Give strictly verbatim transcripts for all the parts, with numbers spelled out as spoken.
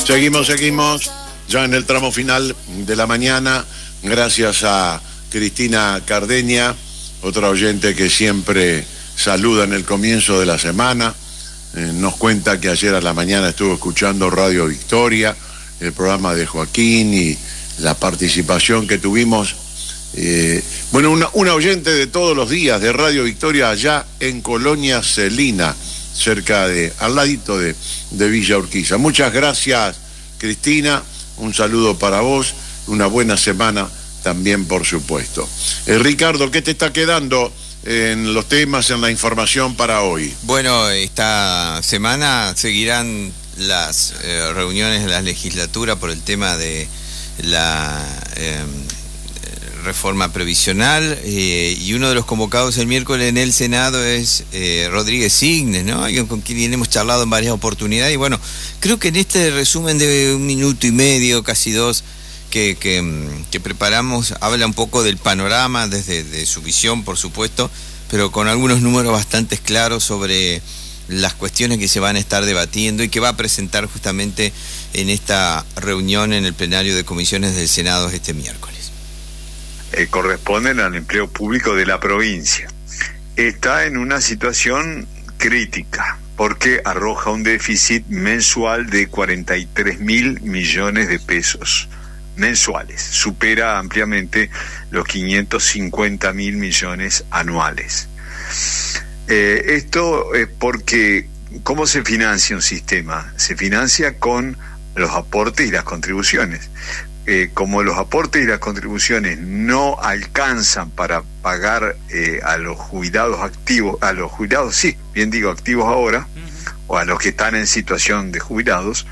Seguimos, seguimos, ya en el tramo final de la mañana, gracias a Cristina Cardeña, otra oyente que siempre saluda en el comienzo de la semana. Eh, nos cuenta que ayer a la mañana estuvo escuchando Radio Victoria, el programa de Joaquín y la participación que tuvimos. Eh, bueno, una, una oyente de todos los días de Radio Victoria allá en Colonia Celina, cerca de, al ladito de, de Villa Urquiza. Muchas gracias, Cristina, un saludo para vos, una buena semana también, por supuesto. Eh, Ricardo, ¿qué te está quedando en los temas, en la información para hoy? Bueno, esta semana seguirán las eh, reuniones de la legislatura por el tema de la eh, reforma previsional, eh, y uno de los convocados el miércoles en el Senado es eh, Rodríguez Signes, ¿no? Alguien con quien hemos charlado en varias oportunidades, y bueno, creo que en este resumen de un minuto y medio, casi dos, que, que, que preparamos, habla un poco del panorama desde de su visión, por supuesto, pero con algunos números bastante claros sobre las cuestiones que se van a estar debatiendo y que va a presentar justamente en esta reunión en el plenario de comisiones del Senado este miércoles. Eh, corresponden al empleo público de la provincia. Está en una situación crítica porque arroja un déficit mensual de cuarenta y tres mil millones de pesos mensuales, supera ampliamente los quinientos cincuenta mil millones anuales. Eh, esto es porque, ¿cómo se financia un sistema? Se financia con los aportes y las contribuciones. Eh, como los aportes y las contribuciones no alcanzan para pagar eh, a los jubilados activos, a los jubilados, sí, bien digo activos ahora, uh-huh. o a los que están en situación de jubilados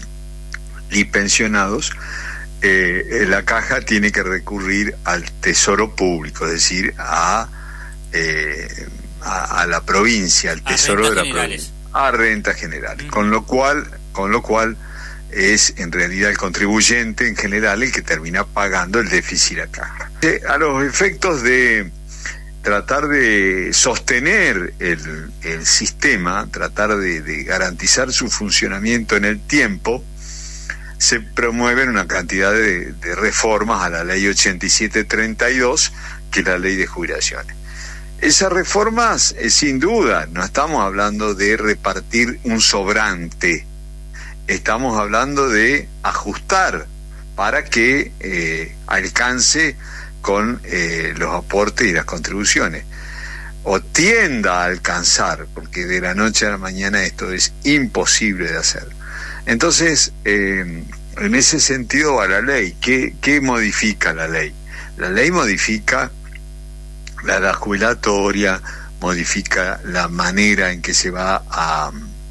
y pensionados, eh, la caja tiene que recurrir al tesoro público, es decir, a, eh, a, a la provincia, al tesoro de la provincia, a rentas generales, uh-huh. con lo cual, con lo cual es en realidad el contribuyente en general el que termina pagando el déficit acá. Eh, a los efectos de tratar de sostener el, el sistema, tratar de, de garantizar su funcionamiento en el tiempo, se promueven una cantidad de, de reformas a la ley ochenta y siete treinta y dos, que es la ley de jubilaciones. Esas reformas, eh, sin duda, no estamos hablando de repartir un sobrante, estamos hablando de ajustar para que eh, alcance con eh, los aportes y las contribuciones, o tienda a alcanzar, porque de la noche a la mañana esto es imposible de hacer. Entonces, eh, en ese sentido va la ley. ¿Qué, qué modifica la ley? La ley modifica la edad jubilatoria, modifica la manera en que se va a...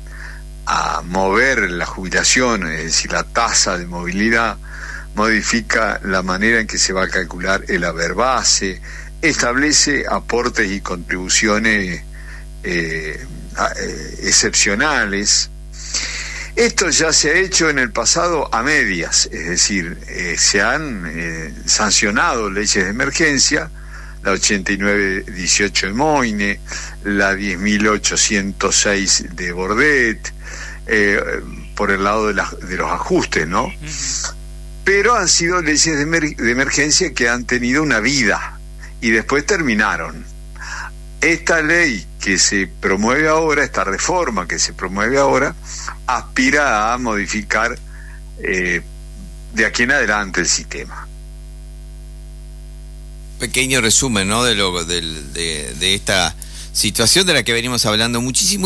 a mover la jubilación, es decir, la tasa de movilidad, modifica la manera en que se va a calcular el haber base, establece aportes y contribuciones eh, eh, excepcionales. Esto ya se ha hecho en el pasado a medias, es decir, eh, se han eh, sancionado leyes de emergencia, la ochenta y nueve dieciocho de Moine, la diez mil ochocientos seis de Bordet, eh, por el lado de, la, de los ajustes, ¿no? Uh-huh. Pero han sido leyes de, emer- de emergencia que han tenido una vida y después terminaron. Esta ley que se promueve ahora, esta reforma que se promueve ahora, aspira a modificar eh, de aquí en adelante el sistema. Pequeño resumen, ¿no?, de, lo, de, de, de esta situación de la que venimos hablando muchísimo.